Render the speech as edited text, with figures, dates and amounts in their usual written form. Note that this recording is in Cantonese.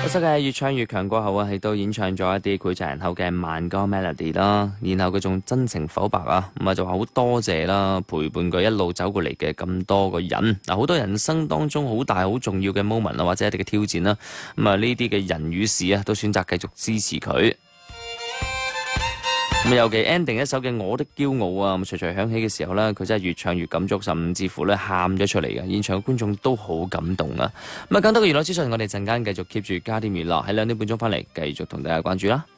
首嘅越唱越強過後啊，亦都演唱咗一啲膾炙人口嘅慢歌 melody 啦，然後佢仲真情剖白啊，咁啊就話好多謝啦，陪伴佢一路走過嚟嘅咁多個人，嗱好多人生當中好大好重要嘅 moment 啊，或者一啲嘅挑戰啦，咁啊呢啲嘅人與事啊，都選擇繼續支持佢。咁尤其 ending 一首嘅《我的驕傲》啊，咁徐徐響起嘅時候呢，佢真係越唱越感觸，甚至乎咧喊咗出嚟嘅，現場嘅觀眾都好感動啊！咁啊，更多嘅娛樂資訊，我哋陣間繼續 keep 住加啲娛樂，喺2點半鐘翻嚟繼續同大家關注啦。